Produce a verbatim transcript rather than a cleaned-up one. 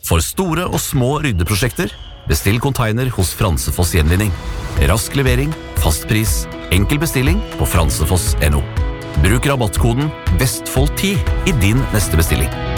For store og små ryddeprosjekter, bestill container hos Fransefoss Gjenvinning. Rask levering, fast pris, enkel bestilling på fransefoss punktum no. Bruk rabattkoden Vestfold ti i din neste bestilling.